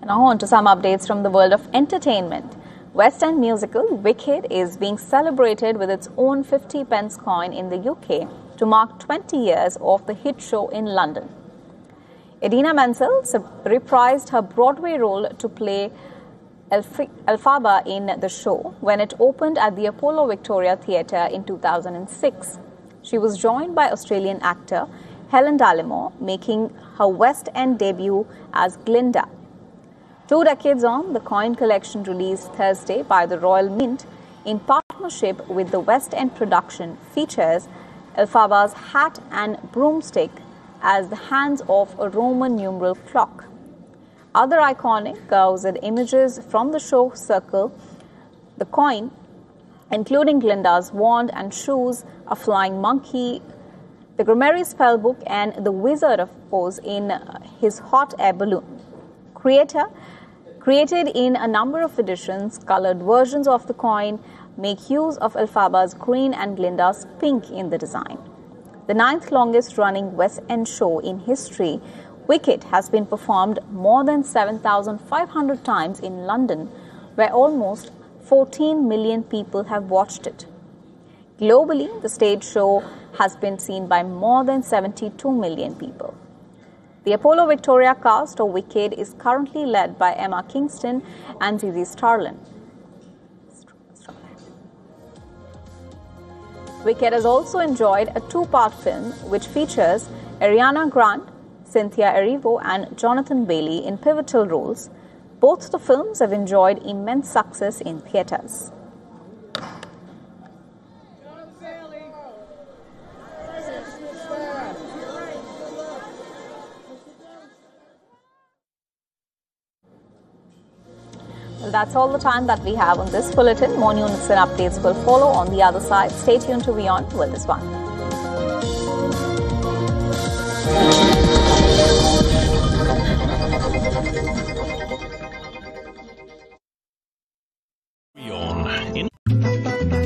Now on to some updates from the world of entertainment. West End musical Wicked is being celebrated with its own 50 pence coin in the UK to mark 20 years of the hit show in London. Idina Menzel reprised her Broadway role to play Elphaba in the show when it opened at the Apollo Victoria Theatre in 2006. She was joined by Australian actor Helen Dallimore, making her West End debut as Glinda. 2 decades on, the coin collection released Thursday by the Royal Mint in partnership with the West End production features Elphaba's hat and broomstick as the hands of a Roman numeral clock. Other iconic gauzed images from the show circle the coin, including Glinda's wand and shoes, a flying monkey, the Gramarye spellbook, and the Wizard of Oz in his hot air balloon. Created in a number of editions, colored versions of the coin make use of Elphaba's green and Glinda's pink in the design. The 9th longest running West End show in history, Wicked has been performed more than 7,500 times in London, where almost 14 million people have watched it. Globally, the stage show has been seen by more than 72 million people. The Apollo Victoria cast of Wicked is currently led by Emma Kingston and Zizi Starlin. Wicked has also enjoyed a 2-part film which features Ariana Grande, Cynthia Erivo and Jonathan Bailey in pivotal roles. Both the films have enjoyed immense success in theatres. Well, that's all the time that we have on this bulletin. More news and updates will follow on the other side. Stay tuned to Beyond with this one.